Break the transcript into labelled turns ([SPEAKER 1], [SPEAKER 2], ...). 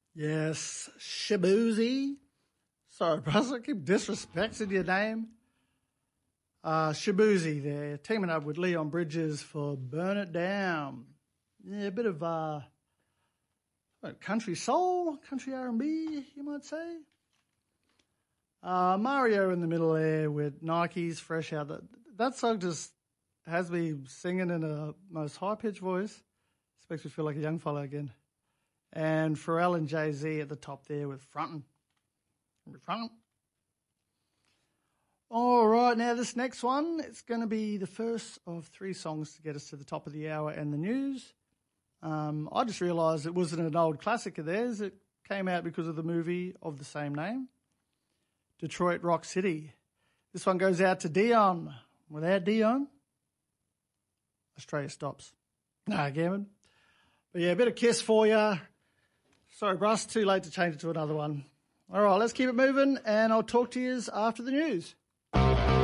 [SPEAKER 1] Yes, Shabuzi. Sorry, Buzz, I keep disrespecting your name. Shabuzi there, teaming up with Leon Bridges for Burn It Down. Yeah, a bit of country soul, country R&B, you might say. Mario in the middle there with Nike's Fresh Out. That song just has me singing in a most high-pitched voice. This makes me feel like a young fella again. And Pharrell and Jay-Z at the top there with Frontin'. Frontin'. All right, now this next one, it's going to be the first of 3 songs to get us to the top of the hour and the news. I just realised it wasn't an old classic of theirs. It came out because of the movie of the same name, Detroit Rock City. This one goes out to Dion. Without Dion, Australia stops. No, Gavin. But yeah, a bit of Kiss for you. Sorry, Bruss, too late to change it to another one. All right, let's keep it moving, and I'll talk to you after the news.